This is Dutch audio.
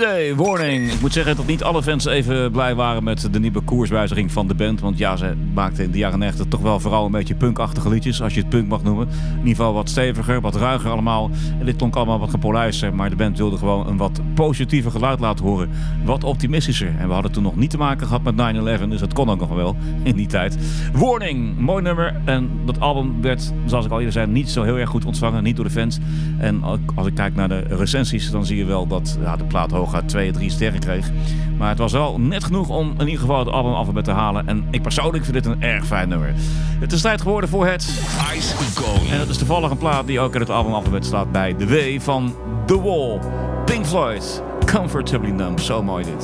Day, Warning. Ik moet zeggen dat niet alle fans even blij waren met de nieuwe koerswijziging van de band. Want ja, ze maakten in de jaren 90 toch wel vooral een beetje punkachtige liedjes, als je het punk mag noemen. In ieder geval wat steviger, wat ruiger allemaal. En dit klonk allemaal wat gepolijster, maar de band wilde gewoon een wat positiever geluid laten horen. Wat optimistischer. En we hadden toen nog niet te maken gehad met 9/11, dus dat kon ook nog wel in die tijd. Warning, mooi nummer. En dat album werd, zoals ik al eerder zei, niet zo heel erg goed ontvangen. Niet door de fans. En als ik kijk naar de recensies, dan zie je wel dat de plaat hooguit 2, 3 sterren kreeg. Maar het was wel net genoeg om in ieder geval het albumalfabet te halen. En ik persoonlijk vind dit een erg fijn nummer. Het is tijd geworden voor het Ice Cold. En dat is toevallig een plaat die ook in het albumalfabet staat bij de W van The Wall. Pink Floyd, Comfortably Numb. Zo mooi dit.